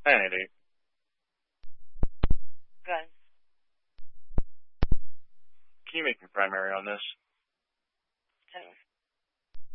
Hi, Andy. Good. Can you make me primary on this?